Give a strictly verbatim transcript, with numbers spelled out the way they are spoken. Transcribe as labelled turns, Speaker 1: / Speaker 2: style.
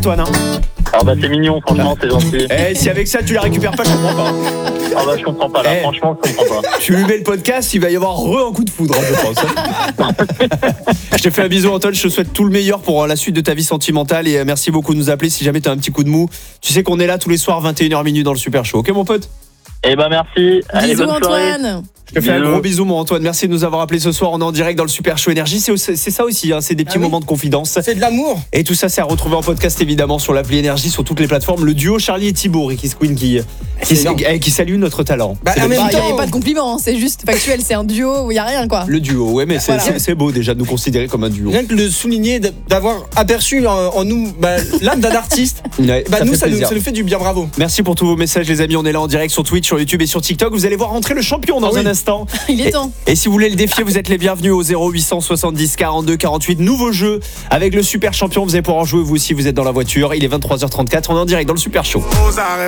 Speaker 1: Antoine. Hein.
Speaker 2: Ah bah c'est mignon, franchement, c'est gentil.
Speaker 1: Eh, si avec ça tu la récupères pas, je comprends pas.
Speaker 2: Ah bah je comprends pas là,
Speaker 1: Eh.
Speaker 2: franchement je comprends pas.
Speaker 1: Tu lui mets le podcast, il va y avoir re un coup de foudre, je pense. Je te fais un bisou Antoine, je te souhaite tout le meilleur pour la suite de ta vie sentimentale et merci beaucoup de nous appeler si jamais tu as un petit coup de mou. Tu sais qu'on est là tous les soirs vingt et une heures minuit dans le Super Show. OK mon pote?
Speaker 2: Eh bah merci. Allez,
Speaker 3: Bisous
Speaker 2: bonne soirée.
Speaker 3: Antoine.
Speaker 1: Je te fais un
Speaker 2: Bisous.
Speaker 1: gros bisou mon Antoine, merci de nous avoir appelés ce soir, on est en direct dans le Super Show Énergie, c'est, c'est, c'est ça aussi, hein, c'est des petits
Speaker 4: Ah oui.
Speaker 1: moments de confidence.
Speaker 4: C'est de l'amour.
Speaker 1: Et tout ça c'est à retrouver en podcast évidemment sur l'appli Énergie, sur toutes les plateformes. Le duo Charlie et Thibaut, Ricky Squeen qui, qui,
Speaker 4: énorme.
Speaker 1: qui, qui salue notre talent.
Speaker 4: Bah,
Speaker 1: C'est
Speaker 4: en
Speaker 1: le-
Speaker 4: même
Speaker 3: Bah, il n'y
Speaker 4: temps-
Speaker 3: avait pas de compliment, hein, c'est juste factuel, c'est un duo où il n'y a rien quoi.
Speaker 1: Le duo, ouais mais c'est,
Speaker 3: Voilà.
Speaker 1: c'est, c'est beau déjà de nous considérer comme un duo.
Speaker 4: Rien que le souligner, d- d'avoir aperçu en, en nous bah, l'âme d'un artiste,
Speaker 1: Ouais,
Speaker 4: bah,
Speaker 1: ça
Speaker 4: nous
Speaker 1: fait
Speaker 4: ça nous,
Speaker 1: plaisir.
Speaker 4: ça nous fait du bien, bravo.
Speaker 1: Merci pour tous vos messages les amis, on est là en direct sur Twitch, sur YouTube et sur TikTok. Vous allez voir rentrer le champion dans
Speaker 4: Ah oui.
Speaker 1: un instant.
Speaker 3: Il est
Speaker 1: Et,
Speaker 3: temps.
Speaker 1: et si vous voulez le défier, vous êtes les bienvenus au zéro huit cent soixante-dix quarante-deux quarante-huit. Nouveau jeu avec le super champion, vous allez pouvoir en jouer vous aussi, vous êtes dans la voiture. Il est vingt-trois heures trente-quatre, on est en direct dans le Super Show.